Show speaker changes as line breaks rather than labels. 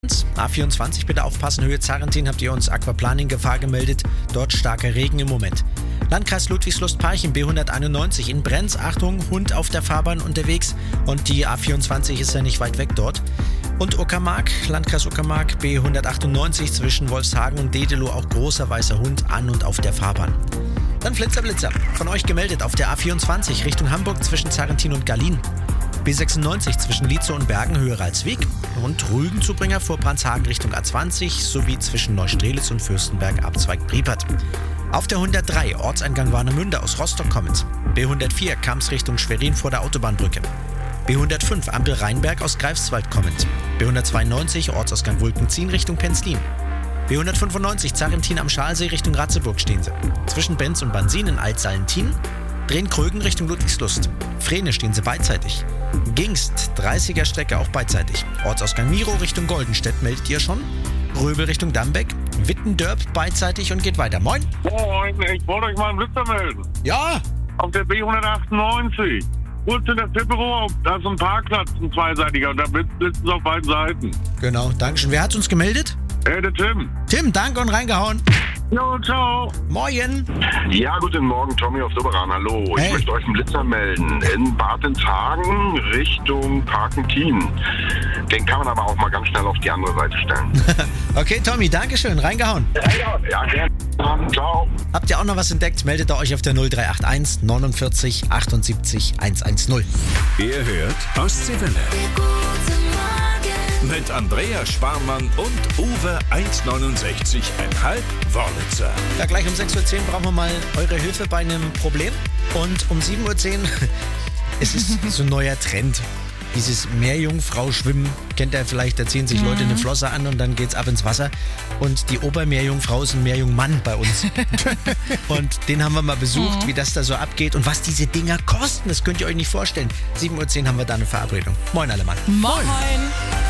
A24 bitte aufpassen, Höhe Zarentin habt ihr uns Aquaplaning-Gefahr gemeldet. Dort starker Regen im Moment. Landkreis Ludwigslust-Parchim, B191 in Brenz. Achtung, Hund auf der Fahrbahn unterwegs und die A24 ist ja nicht weit weg dort. Und Uckermark, Landkreis Uckermark, B198 zwischen Wolfshagen und Dedelow, auch großer weißer Hund an und auf der Fahrbahn. Dann Blitzer, von euch gemeldet auf der A24 Richtung Hamburg zwischen Zarentin und Gallien. B96 zwischen Lietzow und Bergen, Höhe Ralsweg. Und Rügenzubringer vor Brandhagen Richtung A20 sowie zwischen Neustrelitz und Fürstenberg Abzweig Priepert. Auf der 103 Ortseingang Warnemünde aus Rostock kommend. B104 Kamps Richtung Schwerin vor der Autobahnbrücke. B105 Ampel Rheinberg aus Greifswald kommend. B192 Ortsausgang Wulkenzien Richtung Penzlin. B195 Zarentin am Schalsee Richtung Ratzeburg stehen sie. Zwischen Benz und Bansin in Altsalentin. Drehen Krögen Richtung Ludwigslust. Frene stehen sie beidseitig. Gingst, 30er Strecke auch beidseitig. Ortsausgang Miro Richtung Goldenstedt meldet ihr schon. Röbel Richtung Dambeck. Wittendörp beidseitig und geht weiter. Moin.
Moin, ich wollte euch mal einen Blitzer melden.
Ja.
Auf der B198. Kurz in der Tipperow, da ist ein Parkplatz, ein zweiseitiger. Und da blitzen sie auf beiden Seiten.
Genau, Dankeschön. Wer hat uns gemeldet?
Der Tim.
Tim, danke und reingehauen.
Jo, ciao.
Moin.
Ja, guten Morgen, Tommy aus Doberan. Hallo.
Hey.
Ich möchte euch einen Blitzer melden. In Bartenshagen Richtung Parkentien. Den kann man aber auch mal ganz schnell auf die andere Seite stellen.
Okay, Tommy, Dankeschön. Reingehauen.
Ja, gerne. Ciao.
Habt ihr auch noch was entdeckt? Meldet ihr euch auf der 0381 49 78 110.
Ihr hört Ostseewelle. Mit Andrea Sparmann und Uwe 1,69,5 Wörlitzer.
Ja, gleich um 6.10 Uhr brauchen wir mal eure Hilfe bei einem Problem. Und um 7.10 Uhr es ist so ein neuer Trend. Dieses Meerjungfrau-Schwimmen, kennt ihr vielleicht, da ziehen sich Leute eine Flosse an und dann geht's ab ins Wasser. Und die Obermeerjungfrau ist ein Meerjungmann bei uns. Und den haben wir mal besucht, wie das da so abgeht und was diese Dinger kosten, das könnt ihr euch nicht vorstellen. 7.10 Uhr haben wir da eine Verabredung. Moin alle Mann.
Moin.